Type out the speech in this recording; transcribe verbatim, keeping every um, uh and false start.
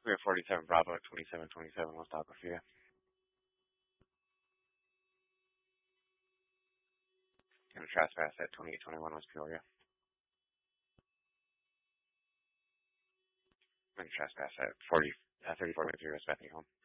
We have forty-seven Bravo at twenty-seven twenty-seven West Aquafina. And a trespass at twenty-eight twenty-one West Peoria. And a trespass at forty, uh, thirty-four West Bethany Home.